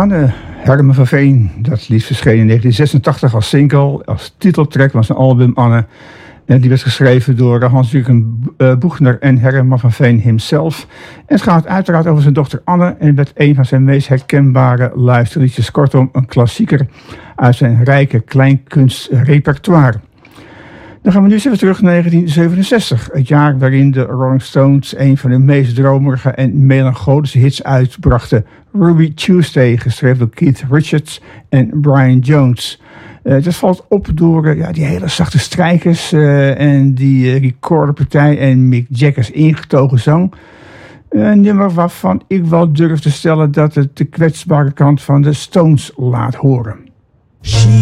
Anne, Herman van Veen. Dat lied verscheen in 1986 als single, als titeltrack van zijn album Anne. En die werd geschreven door Hans-Jürgen Buchner en Herman van Veen himself. En het gaat uiteraard over zijn dochter Anne en werd een van zijn meest herkenbare luisterliedjes. Kortom, een klassieker uit zijn rijke kleinkunstrepertoire. Dan gaan we nu eens even terug naar 1967. Het jaar waarin de Rolling Stones een van de meest dromerige en melancholische hits uitbrachten. Ruby Tuesday, geschreven door Keith Richards en Brian Jones. Dat valt op door die hele zachte strijkers en die recorderpartij en Mick Jagger's ingetogen zang. Een nummer waarvan ik wel durf te stellen dat het de kwetsbare kant van de Stones laat horen.